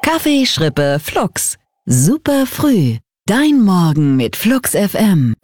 Kaffee, Schrippe, Flux. Super früh. Dein Morgen mit Flux FM.